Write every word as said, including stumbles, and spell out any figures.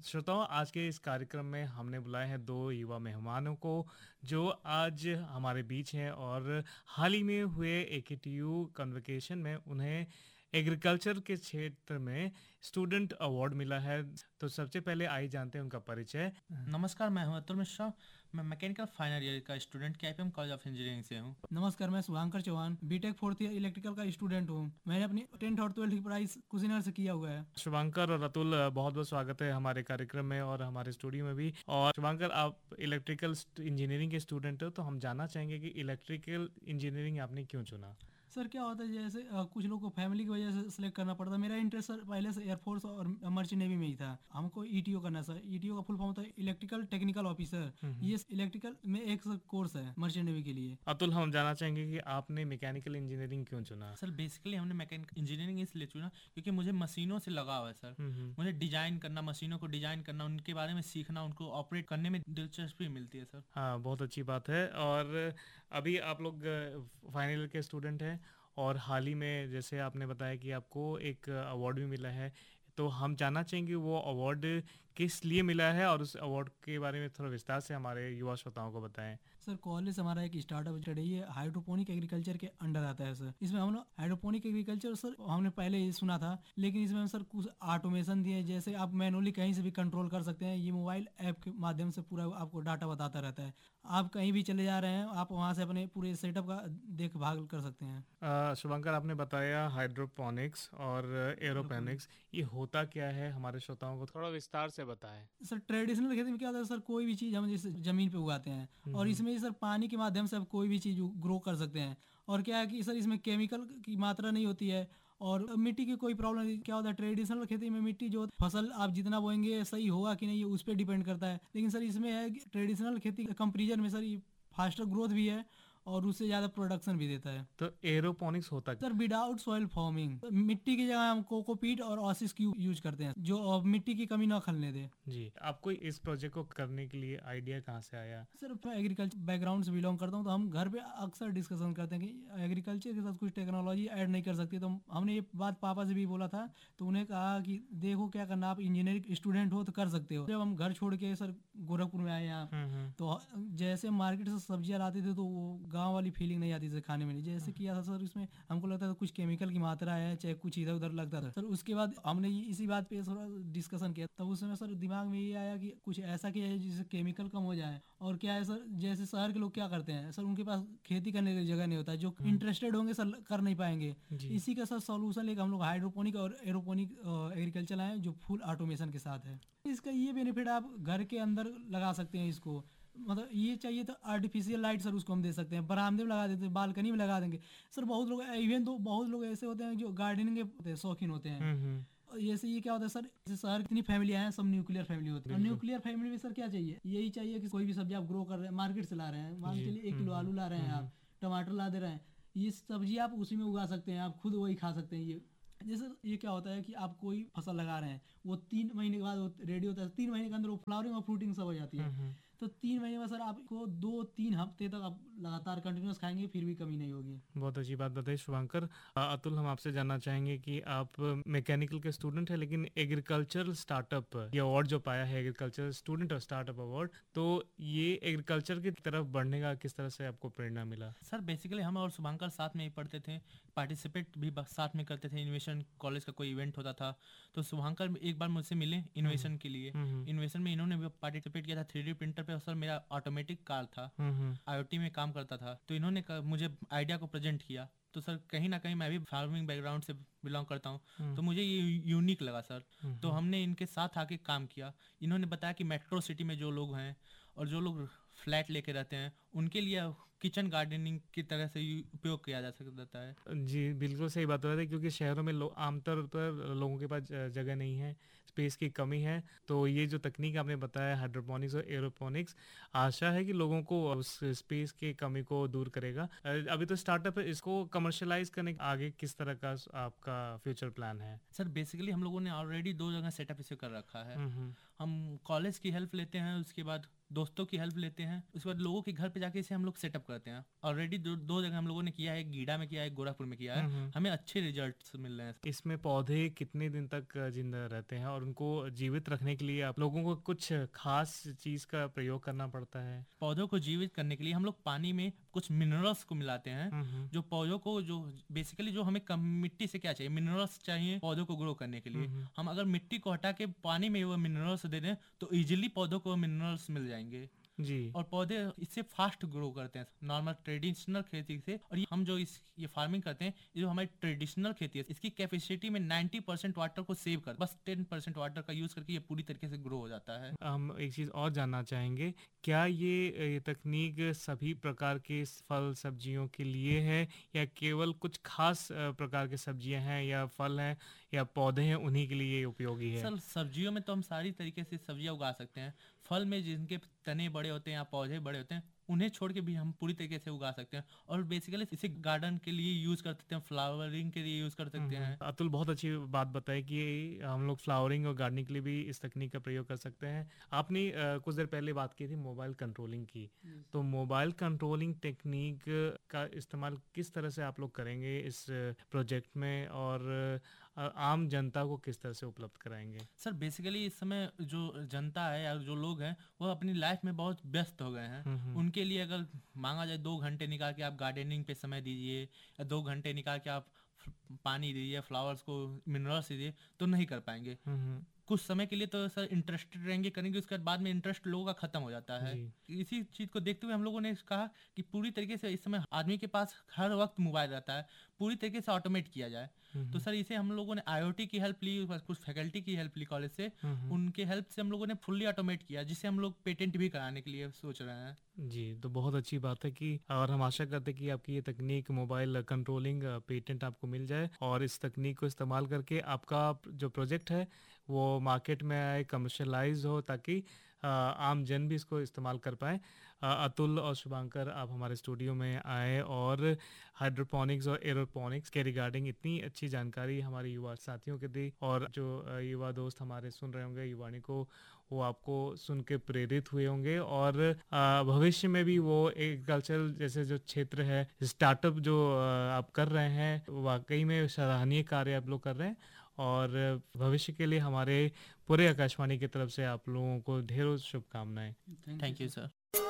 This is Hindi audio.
श्रोताओं, आज के इस कार्यक्रम में हमने बुलाए हैं दो युवा मेहमानों को जो आज हमारे बीच हैं और हाल ही में हुए ए के टी यू कन्वोकेशन में उन्हें एग्रीकल्चर के क्षेत्र में स्टूडेंट अवार्ड मिला है। तो सबसे पहले आइए जानते हैं उनका परिचय। नमस्कार, मैं हूं अतुल मिश्रा। मैं मैकेनिकल फाइनल ईयर का स्टूडेंट के I P M college of engineering से हूं। नमस्कार, मैं Shubhankar Chauhan BTech fourth year electrical का स्टूडेंट हूं। मैंने अपनी टेंथ और ट्वेल्थ की पढ़ाई कुशीनगर से किया हुआ है। शुभांकर और अतुल, बहुत बहुत स्वागत है हमारे कार्यक्रम में और हमारे स्टूडियो में भी। और शुभांकर, आप इलेक्ट्रिकल इंजीनियरिंग के स्टूडेंट हो, तो हम जानना चाहेंगे कि इलेक्ट्रिकल इंजीनियरिंग आपने क्यों चुना? सर क्या होता है, जैसे अ, कुछ लोग को फैमिली की वजह से सिलेक्ट करना पड़ता है। मेरा इंटरेस्ट सर पहले से एयरफोर्स और मर्चेंट नेवी में ही था। हमको ई टी ओ करना सर। ई टी ओ का फुल फॉर्म होता है इलेक्ट्रिकल टेक्निकल ऑफिसर। ये इलेक्ट्रिकल में एक सर कोर्स है मर्चेंट नेवी के लिए। अतुल, हम जानना चाहेंगे कि आपने मैकेनिकल इंजीनियरिंग क्यों चुना? सर बेसिकली हमने मैकेनिकल इंजीनियरिंग इसलिए चुना क्योंकि मुझे मशीनों से लगाव है सर। मुझे डिजाइन करना, मशीनों को डिजाइन करना, उनके बारे में सीखना, उनको ऑपरेट करने में दिलचस्पी मिलती है सर। हाँ, बहुत अच्छी बात है। और अभी आप लोग फाइनल ईयर के स्टूडेंट हैं और हाल ही में जैसे आपने बताया कि आपको एक अवार्ड भी मिला है, तो हम जानना चाहेंगे वो अवार्ड किस लिए मिला है और उस अवार्ड के बारे में थोड़ा विस्तार से हमारे युवा श्रोताओं को बताएं। सर कॉलेज हमारा एक स्टार्टअप स्टडी है, हाइड्रोपोनिक एग्रीकल्चर के अंडर आता है सर। इसमें हम लोग हाइड्रोपोनिक एग्रीकल्चर सर हमने पहले ही सुना था, लेकिन इसमें हम सर कुछ ऑटोमेशन दिए, जैसे आप मैनुअली कहीं से भी कंट्रोल कर सकते हैं। ये मोबाइल ऐप के माध्यम से पूरा आपको डाटा बताता रहता है। आप कहीं भी चले जा रहे हैं, आप वहाँ से अपने पूरे सेटअप का देखभाल कर सकते हैं। अ, शुभंकर, आपने बताया हाइड्रोपोनिक्स और एरोपोनिक्स, ये होता क्या है? हमारे श्रोताओं को थोड़ा विस्तार से बताएं। सर ट्रेडिशनल खेती में क्या होता है सर, कोई भी चीज़ हम जैसे जमीन पे उगाते हैं और इसमें सर पानी के माध्यम से आप कोई भी चीज़ ग्रो कर सकते हैं। और क्या है कि सर इसमें केमिकल की मात्रा नहीं होती है और मिट्टी की कोई प्रॉब्लम नहीं। क्या होता है ट्रेडिशनल खेती में मिट्टी जो फसल आप जितना बोएंगे सही होगा कि नहीं, ये उस पर डिपेंड करता है। लेकिन सर इसमें है ट्रेडिशनल खेती कंपेरिजन में सर फास्टर ग्रोथ भी है और उससे ज्यादा प्रोडक्शन भी देता है। तो एरोपोनिक्स होता है? सर विदाउट सॉइल फार्मिंग, मिट्टी की जगह हम कोकोपीट और ओसिस क्यूब यूज करते हैं जो मिट्टी की कमी ना खलने दे। जी, आपको इस प्रोजेक्ट को करने के लिए आइडिया कहाँ से आया? सर मैं एग्रीकल्चर बैकग्राउंड से बिलोंग करता हूँ, तो हम घर पे अक्सर डिस्कशन करते हैं कि एग्रीकल्चर के साथ कुछ टेक्नोलॉजी ऐड नहीं कर सकती। तो हमने ये बात पापा से भी बोला था, तो उन्हें कहा कि देखो क्या करना, आप इंजीनियरिंग स्टूडेंट हो तो कर सकते हो। जब हम घर छोड़ के सर गोरखपुर में आए यहाँ, तो जैसे मार्केट से सब्जियां लाते थे तो वो गाँव वाली फीलिंग नहीं आती थी खाने में। जैसे किया था सर, इसमें हमको लगता था कुछ केमिकल की मात्रा है, चाहे कुछ इधर उधर लगता था सर। उसके बाद हमने इसी बात पे थोड़ा डिस्कशन किया, तब उस समय सर दिमाग में ये आया कि कुछ ऐसा किया है जिससे केमिकल कम हो जाए। और क्या है सर, जैसे शहर के लोग क्या करते हैं सर, उनके पास खेती करने की जगह नहीं होता, जो इंटरेस्टेड होंगे सर कर नहीं पाएंगे। इसी का सर सॉल्यूशन लेकर हम लोग हाइड्रोपोनिक और एरोपोनिक एग्रीकल्चर आए जो फुल ऑटोमेशन के साथ है। इसका ये बेनिफिट, आप घर के अंदर लगा सकते हैं इसको। मतलब ये चाहिए तो आर्टिफिशियल लाइट सर उसको हम दे सकते हैं, बरामदे में लगा देते हैं, बालकनी में लगा देंगे सर। बहुत लोग इवन तो बहुत लोग ऐसे होते हैं जो गार्डनिंग के शौकीन होते हैं। जैसे ये क्या होता है सर, जैसे शहर कितनी फैमिली हैं, सब न्यूक्लियर फैमिली होती है। और न्यूक्लियर फैमिली में सर क्या चाहिए, यही चाहिए कि कोई भी सब्जी आप ग्रो कर रहे हैं, मार्केट से ला रहे हैं, मान के चलिए एक किलो आलू ला रहे हैं, आप टमाटर ला दे रहे हैं, ये सब्जी आप उसी में उगा सकते हैं, आप खुद वही खा सकते हैं। ये जैसे ये क्या होता है कि आप कोई फसल लगा रहे हैं, वो तीन महीने के बाद वो रेडी होता है, तीन महीने के अंदर वो फ्लावरिंग और फ्रूटिंग सब हो जाती है। तो तीन महीने में सर आपको दो तीन हफ्ते तक आप लगातार कंटिन्यूस खाएंगे, फिर भी कमी नहीं होगी। बहुत अच्छी बात बताई शुभांकर। अतुल, हम आपसे जानना चाहेंगे कि आप मैकेनिकल के स्टूडेंट हैं, लेकिन एग्रीकल्चरल स्टार्टअप ये अवार्ड जो पाया है, एग्रीकल्चर स्टूडेंट और स्टार्टअप अवार्ड, तो ये एग्रीकल्चर की तरफ बढ़ने का किस तरह से आपको प्रेरणा मिला? सर बेसिकली हम और शुभांकर साथ में ही पढ़ते थे, पार्टिसिपेट भी साथ में करते थे। इनोवेशन कॉलेज का कोई इवेंट होता था तो शुभांकर एक बार मुझसे मिले इनोवेशन के लिए। इनोवेशन में इन्होंने भी पार्टिसिपेट किया था। थ्री डी प्रिंटर पे सर मेरा ऑटोमेटिक कार था, आई ओ टी में काम करता था, तो इन्होंने मुझे आइडिया को प्रेजेंट किया। तो सर कहीं ना कहीं मैं भी फार्मिंग बैकग्राउंड से बिलोंग करता हूँ, तो मुझे ये यूनिक लगा सर। तो हमने इनके साथ आके काम किया। इन्होंने बताया कि मेट्रो सिटी में जो लोग हैं और जो लोग फ्लैट लेके रहते हैं, उनके लिए किचन गार्डनिंग की तरह से उपयोग किया जा सकता है। जी, बिल्कुल सही बात है, क्योंकि शहरों में लोग आमतौर पर लोगों के पास जगह नहीं है, स्पेस की कमी है। तो ये जो तकनीक आपने बताया हाइड्रोपोनिक्स और एरोपोनिक्स, आशा है कि लोगों को उस स्पेस की कमी को दूर करेगा। अभी तो स्टार्टअप है, इसको कमर्शियलाइज करने आगे किस तरह का आपका फ्यूचर प्लान है? सर बेसिकली हम लोगों ने ऑलरेडी दो जगह सेटअप इसे कर रखा है। हम कॉलेज की हेल्प लेते हैं, उसके बाद दोस्तों की हेल्प लेते हैं, लेते हैं, उसके बाद लोगों के घर पे जाके इसे हम लोग सेटअप करते हैं। ऑलरेडी दो, दो जगह हम लोगों ने किया है, गीडा में किया है, गोरखपुर में किया है, हमें अच्छे रिजल्ट्स मिल रहे हैं। इसमें पौधे कितने दिन तक जिंदा रहते हैं और उनको जीवित रखने के लिए आप लोगों को कुछ खास चीज का प्रयोग करना पड़ता है? पौधों को जीवित करने के लिए हम लोग पानी में कुछ मिनरल्स को मिलाते हैं, जो पौधों को, जो बेसिकली जो हमें कम मिट्टी से क्या चाहिए, मिनरल्स चाहिए पौधों को ग्रो करने के लिए। हम अगर मिट्टी को हटा के पानी में वो मिनरल्स दे दें तो इजीली पौधों को मिनरल्स मिल जाएंगे जी, और पौधे इससे फास्ट ग्रो करते हैं नॉर्मल ट्रेडिशनल खेती से। और ये हम जो इस ये फार्मिंग करते हैं, ये जो हमारी ट्रेडिशनल खेती है, इसकी कैपेसिटी में नब्बे परसेंट वाटर को सेव कर, बस दस परसेंट वाटर का यूज करके ये पूरी तरीके से ग्रो हो जाता है। हम एक चीज और जानना चाहेंगे, क्या ये, ये तकनीक सभी प्रकार के फल सब्जियों के लिए है या केवल कुछ खास प्रकार के सब्जियां हैं या फल हैं या पौधे हैं उन्हीं के लिए उपयोगी है? सर सब्जियों में तो हम सारी तरीके से सब्जियां उगा सकते हैं। फल में जिनके तने बड़े होते हैं या पौधे बड़े होते हैं, उन्हें छोड़ के भी हम पूरी तरीके से उगा सकते हैं। और बेसिकली इसे गार्डन के लिए यूज कर सकते हैं, फ्लावरिंग के लिए यूज कर सकते हैं। अतुल बहुत अच्छी बात बताई कि हम लोग फ्लावरिंग और गार्डनिंग के लिए भी इस तकनीक का प्रयोग कर सकते हैं। आपने आ, कुछ देर पहले बात की थी मोबाइल कंट्रोलिंग की, तो मोबाइल कंट्रोलिंग टेक्निक का इस्तेमाल किस तरह से आप लोग करेंगे इस प्रोजेक्ट में और आम जनता को किस तरह से उपलब्ध कराएंगे? सर बेसिकली इस समय जो जनता है या जो लोग हैं वो अपनी लाइफ में बहुत व्यस्त हो गए हैं। उनके लिए अगर मांगा जाए दो घंटे निकाल के आप गार्डनिंग पे समय दीजिए या दो घंटे निकाल के आप पानी दीजिए, फ्लावर्स को मिनरल्स दीजिए, तो नहीं कर पाएंगे। कुछ समय के लिए तो सर इंटरेस्टेड रहेंगे, करेंगे, उसके बाद में इंटरेस्ट लोगों का खत्म हो जाता है। इसी चीज को देखते हुए हम लोगों ने कहा कि पूरी तरीके से इस समय आदमी के पास हर वक्त मोबाइल रहता है, पूरी तरीके से ऑटोमेट किया जाए। तो सर इसे हम लोगों ने आईओटी की हेल्प ली, कुछ फैकल्टी की हेल्प ली कॉलेज से, उनके हेल्प से हम लोगों ने फुल्ली ऑटोमेट किया, जिसे हम लोग पेटेंट भी कराने के लिए सोच रहे हैं। जी, तो बहुत अच्छी बात है कि, और हम आशा करते हैं कि आपकी ये तकनीक मोबाइल कंट्रोलिंग पेटेंट आपको मिल जाए और इस तकनीक को इस्तेमाल करके आपका जो प्रोजेक्ट है वो मार्केट में आए, कमर्शलाइज हो, ताकि आम जन भी इसको इस्तेमाल कर पाए। अतुल और शुभांकर, आप हमारे स्टूडियो में आए और हाइड्रोपोनिक्स और एरोपोनिक्स के रिगार्डिंग इतनी अच्छी जानकारी हमारे युवा साथियों के दी, और जो युवा दोस्त हमारे सुन रहे होंगे युवानी को, वो आपको सुन के प्रेरित हुए होंगे और भविष्य में भी वो एग्रीकल्चर जैसे जो क्षेत्र है, स्टार्टअप जो आप कर रहे हैं, वाकई में सराहनीय कार्य आप लोग कर रहे हैं। और भविष्य के लिए हमारे पूरे आकाशवाणी की तरफ से आप लोगों को ढेरों शुभकामनाएं। Thank you sir.